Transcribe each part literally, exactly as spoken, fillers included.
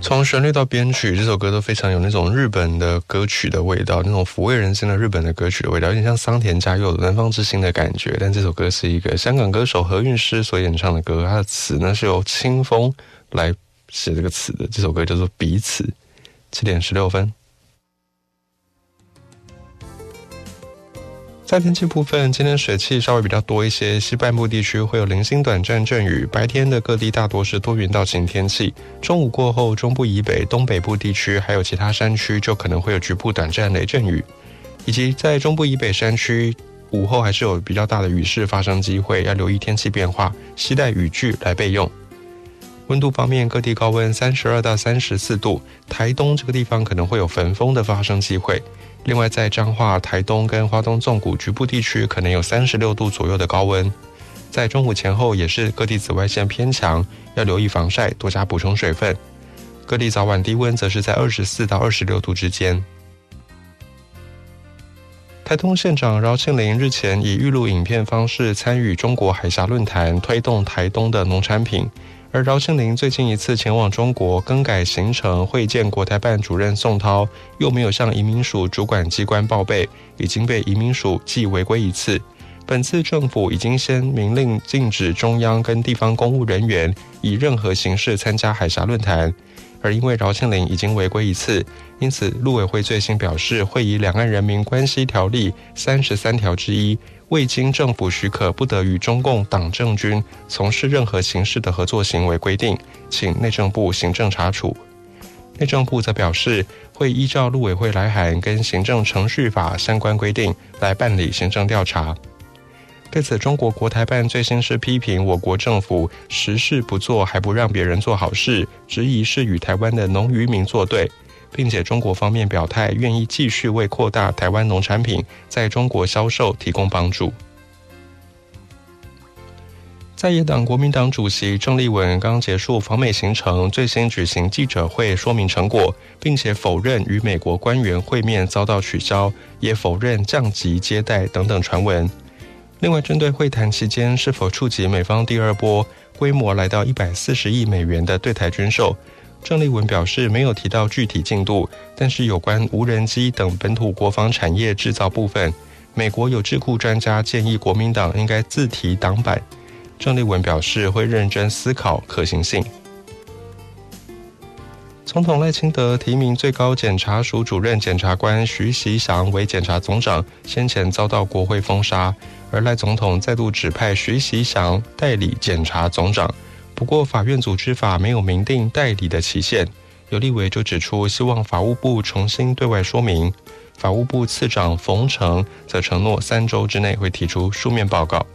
从旋律到编曲，这首歌都非常有那种日本的歌曲的味道，那种抚慰人心的日本的歌曲的味道，有点像桑田佳佑的《南方之星》的感觉。但这首歌是一个香港歌手何韵诗所演唱的歌，它的词呢是由清风来写这个词的。这首歌叫做《彼此》。七点十六分。在天气部分，今天水汽稍微比较多一些，西半部地区会有零星短暂阵雨，白天的各地大多是多云到晴天气。中午过后，中部以北、东北部地区还有其他山区就可能会有局部短暂雷阵雨，以及在中部以北山区午后还是有比较大的雨势发生机会，要留意天气变化，携带雨具来备用。温度方面，各地高温三十二到三十四度，台东这个地方可能会有焚风的发生机会。另外，在彰化、台东跟花东纵谷局部地区可能有三十六度左右的高温。在中午前后也是各地紫外线偏强，要留意防晒，多加补充水分。各地早晚低温则是在二十四到二十六度之间。台东县长饶庆铃日前以预录影片方式参与中国海峡论坛，推动台东的农产品。而饶庆铃最近一次前往中国更改行程会见国台办主任宋涛，又没有向移民署主管机关报备，已经被移民署记违规一次。本次政府已经先明令禁止中央跟地方公务人员以任何形式参加海峡论坛，而因为饶庆铃已经违规一次，因此陆委会最新表示会以两岸人民关系条例三十三条之一，未经政府许可不得与中共党政军从事任何形式的合作行为规定，请内政部行政查处。内政部则表示会依照陆委会来函跟行政程序法相关规定来办理行政调查。对此，中国国台办最新是批评我国政府实事不做，还不让别人做好事，质疑是与台湾的农渔民作对，并且中国方面表态愿意继续为扩大台湾农产品在中国销售提供帮助。在野党国民党主席郑丽文刚结束访美行程，最新举行记者会说明成果，并且否认与美国官员会面遭到取消，也否认降级接待等等传闻。另外，针对会谈期间是否触及美方第二波规模来到一百四十亿美元的对台军售，郑丽文表示没有提到具体进度，但是有关无人机等本土国防产业制造部分，美国有智库专家建议国民党应该自提挡板。郑丽文表示会认真思考可行性。总统赖清德提名最高检察署主任检察官徐习祥为检察总长，先前遭到国会封杀，而赖总统再度指派徐习祥代理检察总长。不过法院组织法没有明定代理的期限，有立委就指出希望法务部重新对外说明。法务部次长冯成则承诺三周之内会提出书面报告。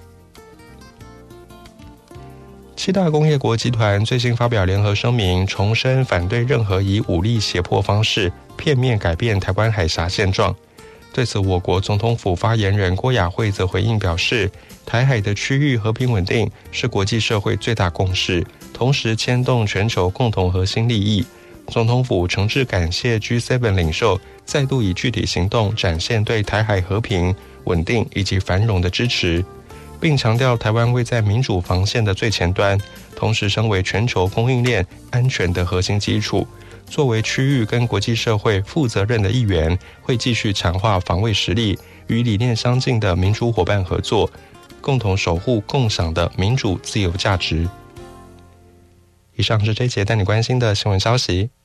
七大工业国集团最新发表联合声明，重申反对任何以武力胁迫方式片面改变台湾海峡现状。对此，我国总统府发言人郭雅慧则回应表示，台海的区域和平稳定是国际社会最大共识，同时牵动全球共同核心利益。总统府诚挚感谢 G 七 领袖再度以具体行动展现对台海和平、稳定以及繁荣的支持，并强调台湾位在民主防线的最前端，同时身为全球供应链安全的核心基础。作为区域跟国际社会负责任的一员，会继续强化防卫实力，与理念相近的民主伙伴合作，共同守护共享的民主自由价值。以上是这一节带你关心的新闻消息。